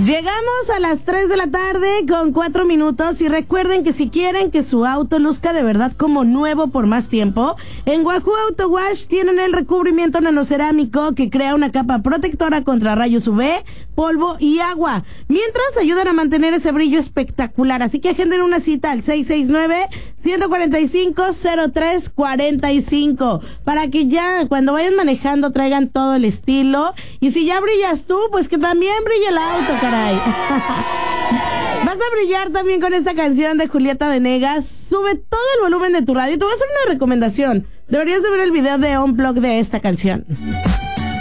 Llegamos a las 3 de la tarde con 4 minutos y recuerden que si quieren que su auto luzca de verdad como nuevo por más tiempo, en Wahoo Auto Wash tienen el recubrimiento nanocerámico que crea una capa protectora contra rayos UV, polvo y agua, mientras ayudan a mantener ese brillo espectacular. Así que agenden una cita al 669-145-0345 para que ya cuando vayan manejando traigan todo el estilo. Y si ya brillas tú, pues que también brille el auto, caray. Vas a brillar también con esta canción de Julieta Venegas. Sube todo el volumen de tu radio. Te voy a hacer una recomendación. Deberías de ver el video de Unplugged de esta canción.